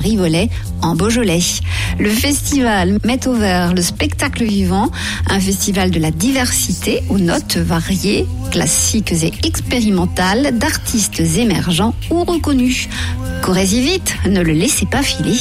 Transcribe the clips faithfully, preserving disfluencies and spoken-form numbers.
Rivollet, en Beaujolais. Le festival met au vert le spectacle vivant, un festival de la diversité aux notes variées, classiques et expérimentales, d'artistes émergents ou reconnus. Courez-y vite, ne le laissez pas filer.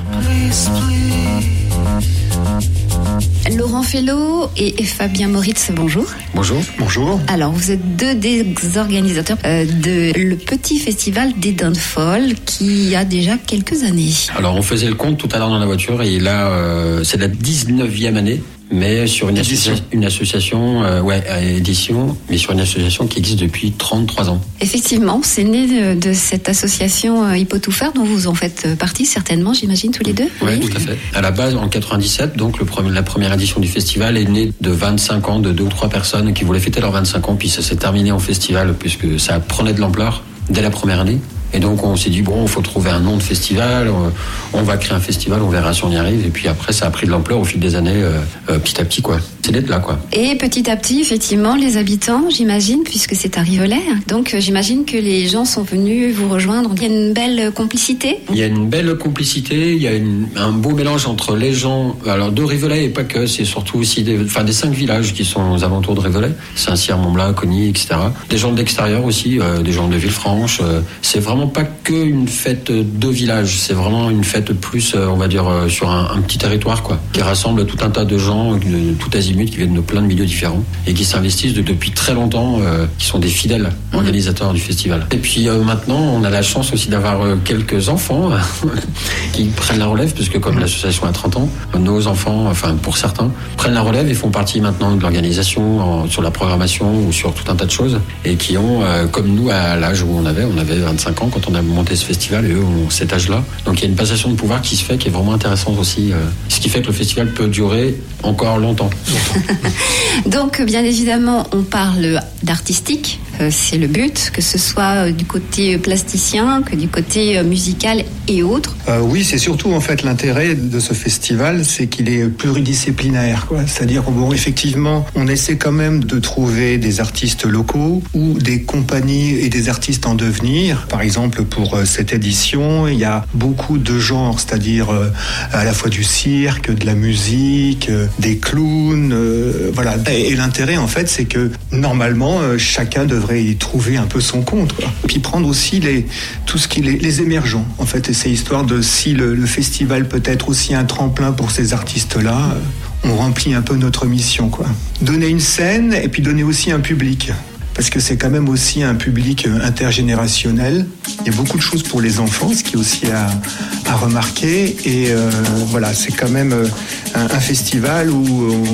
Laurent Fellow et Fabien Moritz, bonjour. Bonjour. Bonjour. Alors, vous êtes deux des organisateurs euh, de le petit festival des Dents Folles qui a déjà quelques années. Alors, on faisait le compte tout à l'heure dans la voiture et là, euh, c'est la dix-neuvième année. Mais sur une, associa- une association, euh, ouais, édition, mais sur une association qui existe depuis trente-trois ans. Effectivement, c'est né de, de cette association euh, Il peut tout faire, dont vous en faites partie certainement, j'imagine, tous les deux. Ouais, oui, tout à fait. À la base, en quatre-vingt-dix-sept, donc le premier, la première édition du festival est née de vingt-cinq ans, de deux ou trois personnes qui voulaient fêter leurs vingt-cinq ans, puis ça s'est terminé en festival puisque ça prenait de l'ampleur dès la première année. Et donc on s'est dit, bon, il faut trouver un nom de festival, on va créer un festival, on verra si on y arrive. Et puis après, ça a pris de l'ampleur au fil des années, euh, euh, petit à petit, quoi. C'est d'être là, quoi. Et petit à petit, effectivement, les habitants, j'imagine, puisque c'est à Rivollet, donc euh, j'imagine que les gens sont venus vous rejoindre. Il y a une belle complicité. Il y a une belle complicité, il y a une, un beau mélange entre les gens, alors de Rivollet et pas que, c'est surtout aussi des, enfin, des cinq villages qui sont aux alentours de Rivollet, Saint-Cyr, Montblat, Cogny, et cetera. Des gens de l'extérieur aussi, euh, des gens de Villefranche. Euh, c'est vraiment pas qu'une fête de village, c'est vraiment une fête plus, on va dire, sur un, un petit territoire, quoi, qui rassemble tout un tas de gens de tout azimut qui viennent de plein de milieux différents et qui s'investissent de, depuis très longtemps, euh, qui sont des fidèles organisateurs du festival. Et puis euh, maintenant, on a la chance aussi d'avoir euh, quelques enfants qui prennent la relève, puisque comme l'association a trente ans, nos enfants, enfin pour certains, prennent la relève et font partie maintenant de l'organisation, en, sur la programmation ou sur tout un tas de choses, et qui ont, euh, comme nous, à l'âge où on avait, on avait vingt-cinq ans quand on a monté ce festival, et eux ont cet âge-là. Donc il y a une passation de pouvoir qui se fait, qui est vraiment intéressante aussi, euh, ce qui fait que le festival peut durer encore longtemps. Donc bien évidemment, on parle d'artistique, euh, c'est le but, que ce soit euh, du côté plasticien, que du côté euh, musical et autres. Euh, oui, c'est surtout en fait l'intérêt de ce festival, c'est qu'il est pluridisciplinaire, quoi. C'est-à-dire bon, effectivement, on essaie quand même de trouver des artistes locaux ou des compagnies et des artistes en devenir. Par exemple, pour cette édition, il y a beaucoup de genres, c'est-à-dire euh, à la fois du cirque, de la musique, euh, des clowns, euh, voilà. Et, et l'intérêt, en fait, c'est que normalement, euh, chacun devrait y trouver un peu son compte, quoi. Puis prendre aussi les, tout ce qui les, les émergents, en fait. Et c'est histoire de si le, le festival peut être aussi un tremplin pour ces artistes-là, euh, on remplit un peu notre mission, quoi. Donner une scène et puis donner aussi un public. Parce que c'est quand même aussi un public intergénérationnel. Il y a beaucoup de choses pour les enfants, ce qui est aussi à, à remarquer. Et euh, voilà, c'est quand même un, un festival où